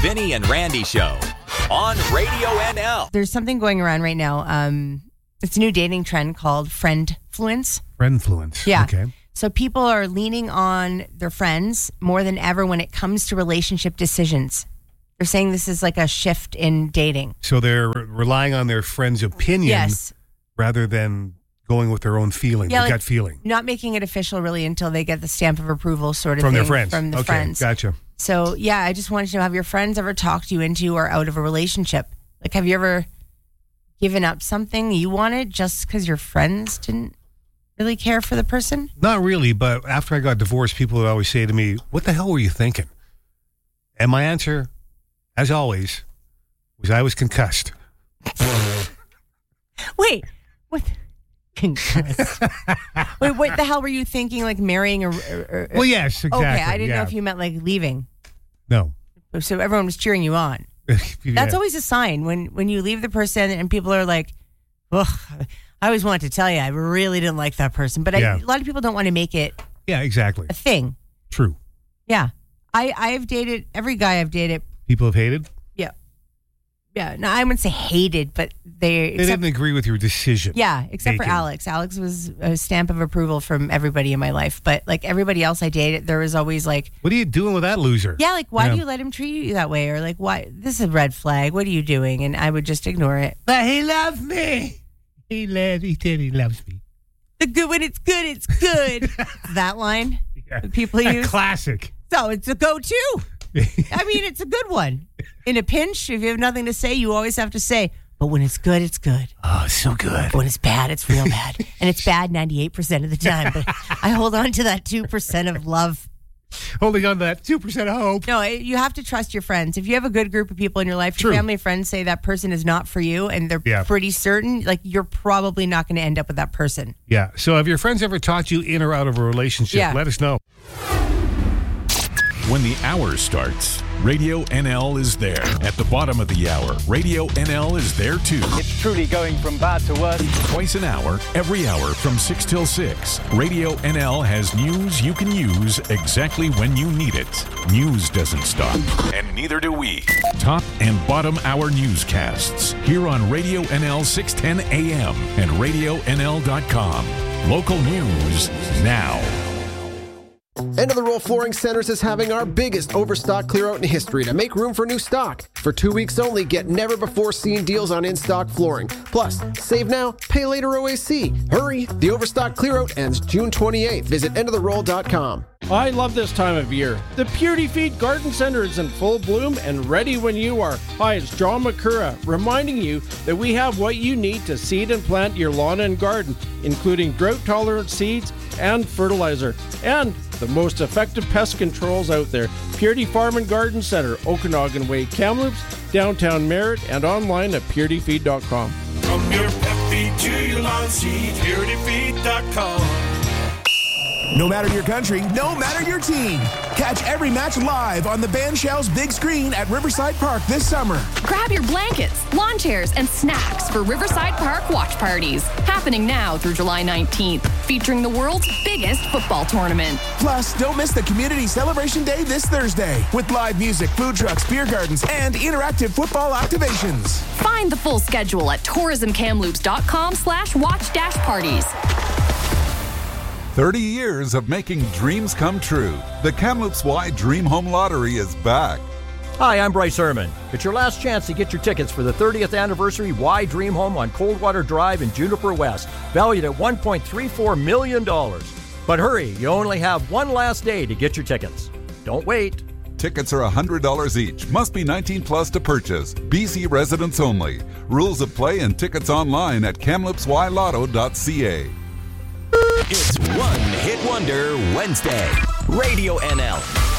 Vinny and Randy Show on Radio NL. There's something going around right now. It's a new dating trend called friendfluence. Friendfluence. Yeah. Okay. So people are leaning on their friends more than ever when it comes to relationship decisions. They're saying this is like a shift in dating. So they're relying on their friend's opinion Yes. rather than going with their own feeling, their gut feeling. Not making it official really until they get the stamp of approval sort of From thing. their friends. From the friends. Gotcha. So, yeah, I just wanted to know, have your friends ever talked you into or out of a relationship? Like, have you ever given up something you wanted just because your friends didn't really care for the person? Not really, but after I got divorced, people would always say to me, what the hell were you thinking? And my answer, as always, was I was concussed. Wait, what? Concussed. Wait, what the hell were you thinking, like marrying or Well, yes, exactly. Okay, I didn't know if you meant like leaving. No. So everyone was cheering you on. Yeah. That's always a sign when you leave the person and people are like, ugh, I always wanted to tell you I really didn't like that person. But a lot of people don't want to make it Yeah, exactly. a thing. True. Yeah. I've dated, every guy I've dated. People have hated? Yeah. Yeah. No, I wouldn't say hated, but they didn't agree with your decision. Yeah, except for Alex. Alex was a stamp of approval from everybody in my life. But like everybody else I dated, there was always like, what are you doing with that loser? Yeah, like, why do you let him treat you that way? Or like, why? This is a red flag. What are you doing? And I would just ignore it. But he loves me. He said he loves me. The good, when it's good, it's good. That line that people use. Classic. So it's a go-to. I mean, it's a good one. In a pinch, if you have nothing to say, you always have to say, but when it's good, it's good. Oh, it's so good. When it's bad, it's real bad. And it's bad 98% of the time. But I hold on to that 2% of love. Holding on to that 2% of hope. No, you have to trust your friends. If you have a good group of people in your life, your family and friends say that person is not for you, and they're pretty certain, like, you're probably not going to end up with that person. Yeah. So have your friends ever taught you in or out of a relationship? Yeah. Let us know. When the hour starts, Radio NL is there. At the bottom of the hour, Radio NL is there too. It's truly going from bad to worse. Twice an hour, every hour from 6 till 6. Radio NL has news you can use exactly when you need it. News doesn't stop, and neither do we. Top and bottom hour newscasts here on Radio NL 610 AM and RadioNL.com. Local news now. End of the Roll Flooring Centers is having our biggest overstock clear out in history to make room for new stock. For 2 weeks only, get never before seen deals on in-stock flooring. Plus, save now, pay later OAC. Hurry! The overstock clear out ends June 28th. Visit endoftheroll.com. I love this time of year. The Purity Feed Garden Center is in full bloom and ready when you are. Hi, it's John McCurra, reminding you that we have what you need to seed and plant your lawn and garden, including drought-tolerant seeds and fertilizer, and the most effective pest controls out there. Purity Farm and Garden Center, Okanagan Way, Kamloops, downtown Merritt, and online at purityfeed.com. From your pet feed to your lawn seed, purityfeed.com. No matter your country, no matter your team. Catch every match live on the Band Shell's big screen at Riverside Park this summer. Grab your blankets, lawn chairs, and snacks for Riverside Park watch parties. Happening now through July 19th, featuring the world's biggest football tournament. Plus, don't miss the Community Celebration Day this Thursday with live music, food trucks, beer gardens, and interactive football activations. Find the full schedule at tourismkamloops.com/watch-parties. 30 years of making dreams come true. The Kamloops Y Dream Home Lottery is back. Hi, I'm Bryce Herman. It's your last chance to get your tickets for the 30th anniversary Y Dream Home on Coldwater Drive in Juniper West, valued at $1.34 million. But hurry, you only have one last day to get your tickets. Don't wait. Tickets are $100 each. Must be 19 plus to purchase. BC residents only. Rules of play and tickets online at kamloopsylotto.ca. It's One Hit Wonder Wednesday. Radio NL.